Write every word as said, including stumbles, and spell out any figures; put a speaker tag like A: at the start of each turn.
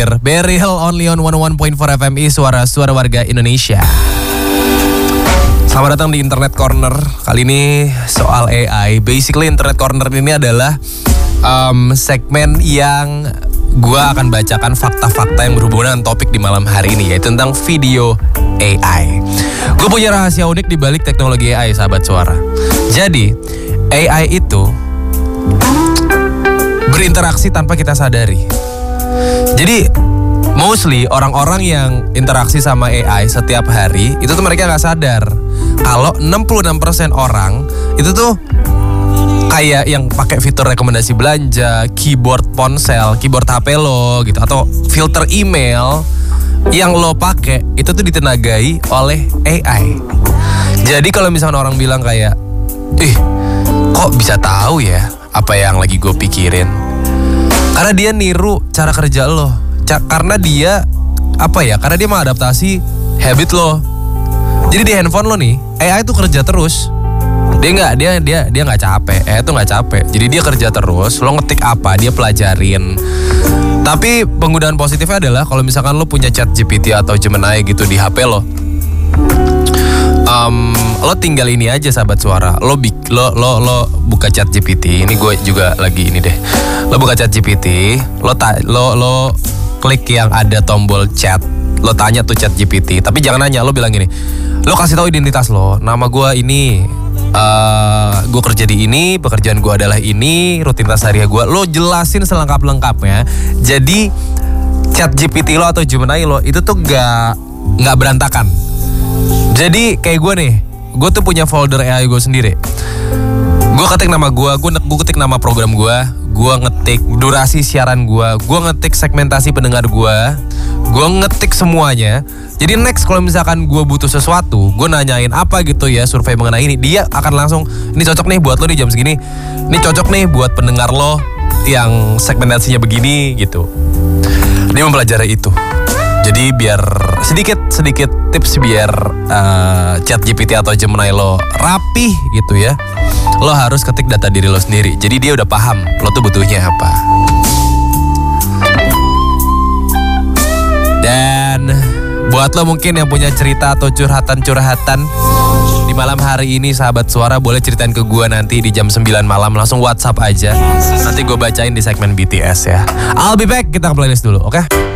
A: terakhir. Beril only on one oh one point four F M I, suara-suara warga Indonesia. Selamat datang di Internet Corner. Kali ini soal A I. Basically Internet Corner ini adalah um, segmen yang gue akan bacakan fakta-fakta yang berhubungan dengan topik di malam hari ini, yaitu tentang video A I. Gue punya rahasia unik di balik teknologi A I, sahabat suara. Jadi A I itu berinteraksi tanpa kita sadari. Jadi mostly orang-orang yang interaksi sama A I setiap hari itu tuh mereka gak sadar kalau enam puluh enam persen orang itu tuh kayak yang pakai fitur rekomendasi belanja, keyboard ponsel, keyboard H P lo gitu, atau filter email yang lo pakai itu tuh ditenagai oleh A I. Jadi kalau misalnya orang bilang kayak, ih kok bisa tahu ya apa yang lagi gue pikirin? Karena dia niru cara kerja lo. Ca- karena dia apa ya? Karena dia mengadaptasi habit lo. Jadi di handphone lo nih, A I tuh kerja terus. Dia nggak, dia dia dia nggak capek. A I tuh nggak capek. Jadi dia kerja terus. Lo ngetik apa, dia pelajarin. Tapi penggunaan positifnya adalah kalau misalkan lo punya Chat G P T atau Gemini gitu di H P lo, um, lo tinggal ini aja sahabat suara. Lo lo lo lo buka Chat G P T. Ini gue juga lagi ini deh. Lo buka Chat G P T. Lo ta, lo lo klik yang ada tombol chat. Lo tanya tuh Chat G P T. Tapi jangan nanya. Lo bilang gini. Lo kasih tahu identitas lo. Nama gue ini. Uh, gue kerja di ini, pekerjaan gue adalah ini, rutinitas harian gue. Lo jelasin selengkap-lengkapnya. Jadi Chat G P T lo atau Gemini lo itu tuh gak gak berantakan. Jadi kayak gue nih, gue tuh punya folder A I gue sendiri. Gue ketik nama gue, gue gue ketik nama program gue, gue ngetik durasi siaran gue, gue ngetik segmentasi pendengar gue, gue ngetik semuanya. Jadi next kalau misalkan gue butuh sesuatu, gue nanyain apa gitu ya, survei mengenai ini, dia akan langsung, ini cocok nih buat lo di jam segini, ini cocok nih buat pendengar lo yang segmentasinya begini gitu. Dia mempelajari itu. Jadi biar sedikit sedikit tips biar uh, Chat G P T atau Gemini lo rapih gitu ya, lo harus ketik data diri lo sendiri. Jadi dia udah paham lo tuh butuhnya apa. Dan buat lo mungkin yang punya cerita atau curhatan-curhatan di malam hari ini, sahabat suara, boleh ceritain ke gue nanti di jam sembilan malam. Langsung WhatsApp aja, nanti gue bacain di segmen B T S ya. I'll be back, kita ke playlist dulu, oke? Okay?